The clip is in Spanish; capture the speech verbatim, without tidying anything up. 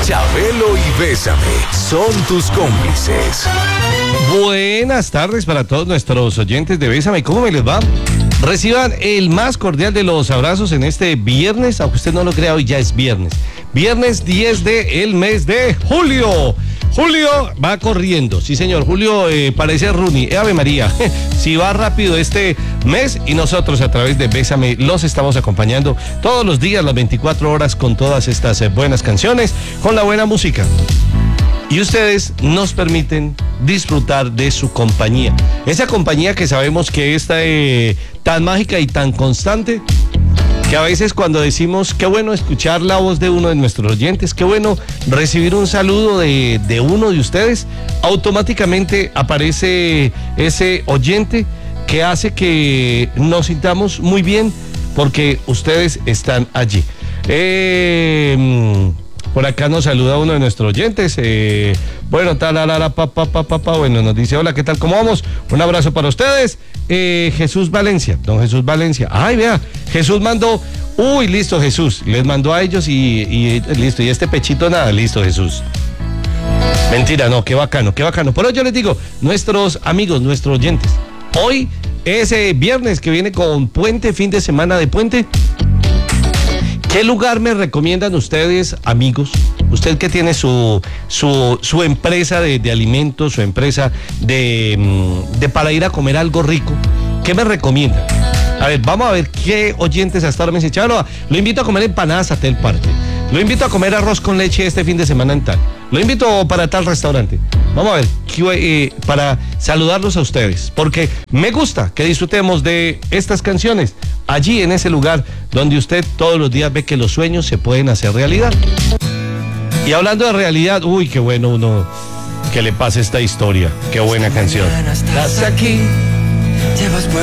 Chabelo y Bésame son tus cómplices. Buenas tardes para todos nuestros oyentes de Bésame. ¿Cómo me les va? Reciban el más cordial de los abrazos en este viernes, aunque usted no lo crea, hoy ya es viernes. Viernes diez del mes de julio. Julio va corriendo, sí señor, Julio eh, parece Rooney, Ave María, si va rápido este mes y nosotros a través de Bésame los estamos acompañando todos los días, las veinticuatro horas con todas estas eh, buenas canciones, con la buena música. Y ustedes nos permiten disfrutar de su compañía, esa compañía que sabemos que es eh, tan mágica y tan constante, que a veces cuando decimos qué bueno escuchar la voz de uno de nuestros oyentes, qué bueno recibir un saludo de, de uno de ustedes, automáticamente aparece ese oyente que hace que nos sintamos muy bien porque ustedes están allí. Eh... Por acá nos saluda uno de nuestros oyentes. Eh, bueno, talalala, pa, pa, pa, pa, pa, bueno, nos dice, hola, ¿qué tal? ¿Cómo vamos? Un abrazo para ustedes. Eh, Jesús Valencia, don Jesús Valencia. Ay, vea, Jesús mandó, uy, listo, Jesús. Les mandó a ellos y, y listo. Y este pechito, nada, listo, Jesús. Mentira, no, qué bacano, qué bacano. Por eso yo les digo, nuestros amigos, nuestros oyentes, hoy es eh, viernes que viene con puente, fin de semana de puente. ¿Qué lugar me recomiendan ustedes, amigos? Usted que tiene su, su, su empresa de, de alimentos, su empresa de, de para ir a comer algo rico, ¿qué me recomienda? A ver, vamos a ver qué oyentes hasta ahora me dicen, Chalo, lo invito a comer empanadas a tal parte, lo invito a comer arroz con leche este fin de semana en tal, lo invito para tal restaurante. Vamos a ver, eh, para saludarlos a ustedes, porque me gusta que disfrutemos de estas canciones allí en ese lugar donde usted todos los días ve que los sueños se pueden hacer realidad. Y hablando de realidad, uy, qué bueno uno que le pase esta historia, qué buena canción. Estás aquí, llevas